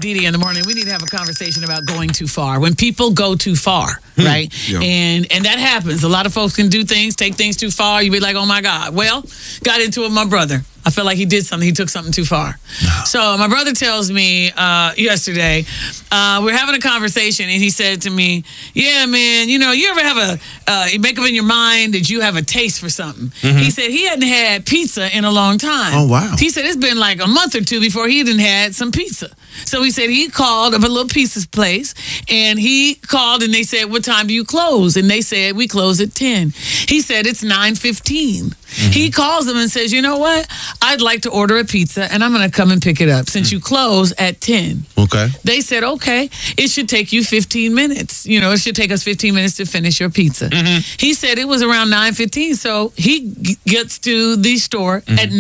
PD in the morning. We need to have a conversation about going too far. When people go too far, right? Yeah. And that happens. A lot of folks can do things, take things too far. You be like, oh my God. Well, got into it with my brother. I feel like he did something. He took something too far. So my brother tells me yesterday, we're having a conversation, and he said to me, yeah, man, you ever have you make up in your mind that you have a taste for something. Mm-hmm. He said he hadn't had pizza in a long time. Oh, wow. He said it's been like a month or two before he hadn't had some pizza. So he said he called up a little pizza place, and he called, and they said, what time do you close? And they said, we close at 10. He said, it's 9:15. Mm-hmm. He calls them and says, you know what? I'd like to order a pizza, and I'm going to come and pick it up since you close at 10. Okay. They said, okay, it should take you 15 minutes. It should take us 15 minutes to finish your pizza. Mm-hmm. He said it was around 9:15, so he gets to the store at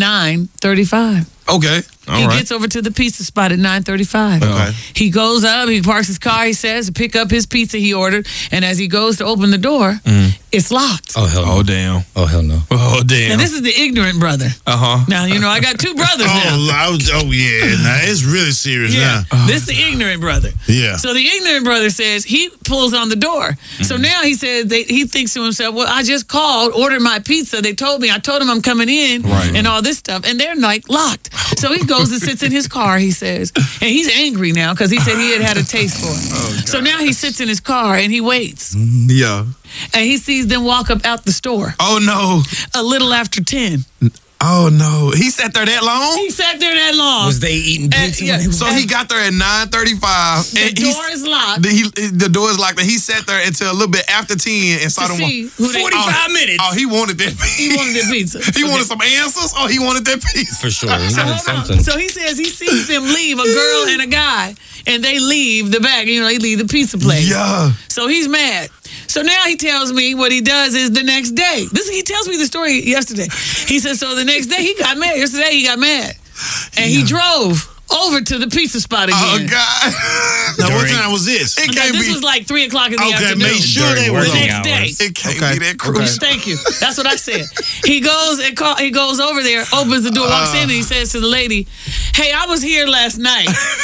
9:35. Okay. He gets over to the pizza spot at 9:35. Okay. He goes up, he parks his car, he says, to pick up his pizza he ordered, and as he goes to open the door, it's locked. Oh, hell no. Oh, damn. Oh, hell no. Oh, damn. And this is the ignorant brother. Uh-huh. Now, I got two brothers now. Yeah. Now, it's really serious Yeah, now. this is the ignorant brother. Yeah. So the ignorant brother says he pulls on the door. So now he says he thinks to himself, well, I just called, ordered my pizza. They told me, I told them I'm coming in and all this stuff. And they're like locked. So he goes and sits in his car, he says. And he's angry now because he said he had a taste for it. So now he sits in his car and he waits. Yeah. And he sees them walk up out the store Oh, no. a little after 10. Oh, no. He sat there that long? He sat there that long. Was they eating pizza? yeah. So he got there at 9:35. The door is locked. The door is locked, and he sat there until a little bit after 10 and saw them. see who they- 45 minutes. Oh, he wanted that pizza. He wanted the pizza. He wanted some answers. Oh, he wanted that pizza. For sure. He So, wanted hold on. something. So he says he sees them leave, a girl and a guy, and they leave the back. They leave the pizza place. Yeah. So he's mad. So now he tells me what he does is the next day. He tells me the story yesterday. He says, so the next day he got mad. Yesterday he got mad. And he drove over to the pizza spot again. Oh, God. Now, what time was this? It can't This be. was like 3 o'clock in the Okay, afternoon. make sure they were the working next day. hours. It can't be that crucial. Thank you. That's what I said. He goes he goes over there, opens the door, walks in, and he says to the lady, hey, I was here last night.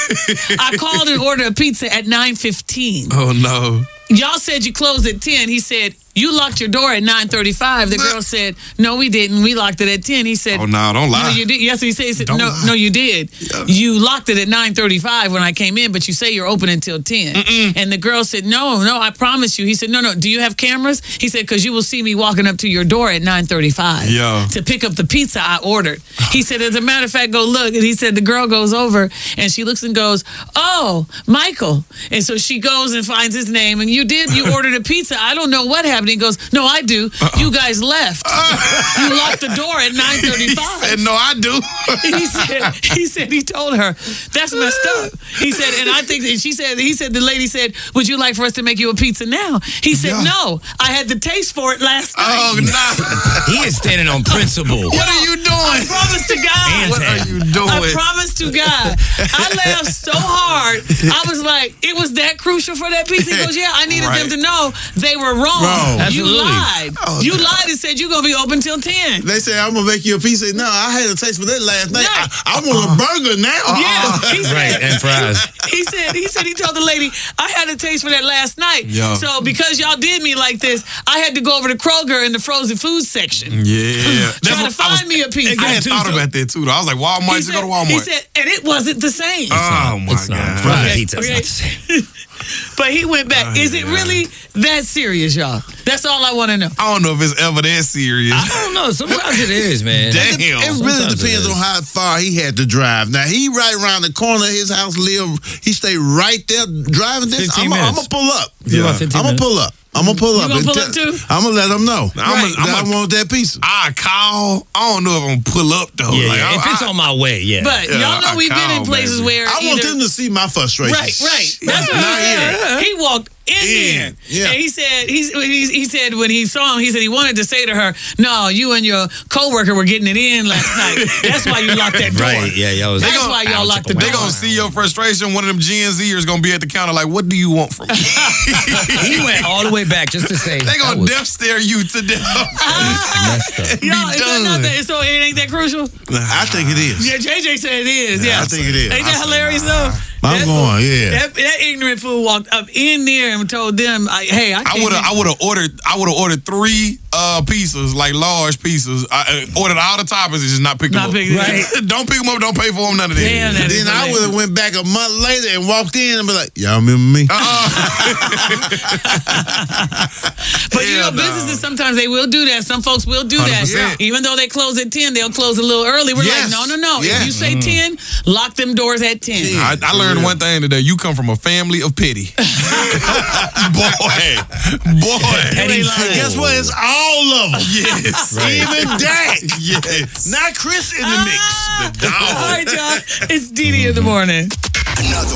I called and ordered a pizza at 9:15. Oh, no. Y'all said you closed at 10. He said, you locked your door at 9:35. The girl said, no, we didn't. We locked it at 10. He said, Oh, no, don't lie. no, you did. Yes, he said, Don't no, lie. no, you did. You locked it at 9:35 when I came in, but you say you're open until 10. And the girl said, no, I promise you. He said, no, do you have cameras? He said, because you will see me walking up to your door at 9:35 Yeah. to pick up the pizza I ordered. He said, as a matter of fact, go look. And he said, the girl goes over and she looks and goes, oh, Michael. And so she goes and finds his name. And you ordered a pizza. I don't know what happened. He goes, no, I do. You guys left. You locked the door at 9:35. And no, I do. He said he told her that's messed up. He said, and I think that the lady said, would you like for us to make you a pizza now? He said, no, I had the taste for it last night. Oh, no. He is standing on principle. What are you doing? I promise to God. What are you doing? I promise to God. I laughed so hard. I was like, it was that crucial for that pizza? He goes, yeah, I needed them to know they were wrong. You Absolutely. lied. Oh, You God. lied and said you're going to be open till 10. They say, I'm going to make you a pizza. No, I had a taste for that last night. Yeah. I want a burger now. Yeah. He said, Right, and fries. He said he told the lady, I had a taste for that last night. Yeah. So because y'all did me like this, I had to go over to Kroger in the frozen food section. Yeah. Trying to find me a pizza. I had thought about that, too, though. I was like, Walmart, just go to Walmart. He said, and it wasn't the same. Oh, my It's not. God. Fried Okay, pizza is okay. not the same. But he went back. Is it really that serious, y'all? That's all I want to know. I don't know if it's ever that serious. I don't know. Sometimes it is, man. Damn. It really Sometimes it depends is. on how far he had to drive. Now, he right around the corner of his house, he stay right there driving this. 15 I'm minutes. going to pull up. You about 15 I'm going to minutes? pull up. I'm going to pull up. gonna and pull up too? I'm going to let them know. Right. I want that pizza. I call. I don't know if I'm going to pull up, though. Yeah, Like, yeah. If it's on my way, yeah. But Yeah, y'all know I we've been in call, places baby. where I want either, them to see my frustration. right. That's what Not he here. said. He walked in. Yeah. And he said when he saw him, he said he wanted to say to her, no, you and your coworker were getting it in last night. That's why you locked that door. Right, yeah, y'all was. That's why y'all locked the door. They going to see your frustration. One of them Gen Zers going to be at the counter like, what do you want from me? He went all the way back just to say. They going to that was death stare you to death. messed up. Y'all, is that not that, so it ain't that crucial? I think it is. Yeah, JJ said it is. Yeah, I think it is. Ain't I that say, hilarious though? I'm going, yeah. That ignorant fool walked up in there and told them, "Hey, I would have ordered 3 pizzas, like large pizzas. I ordered all the toppings and just not picked them up. Right. Don't pick them up. Don't pay for them. None of that. Damn, that is Then I would have hilarious. went back a month later and walked in and be like, y'all remember me? But you know, Hell no. businesses sometimes they will do that. Some folks will do that. 100%. Even though they close at 10, they'll close a little early. We're Yes. like, no. Yes. If you say 10, lock them doors at 10. I learned one thing today. You come from a family of pity. boy. And he lying. Guess what? It's all of them. Yes. Even Dak. Yes. Not Chris in the mix. The dog. All right, y'all. It's Didi in the morning. Another